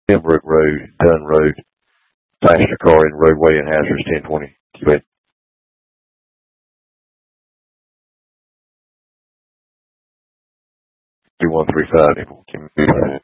Pembroke Road, Dunn Road, passenger car in roadway and hazardous 1020. Go ahead. 2135.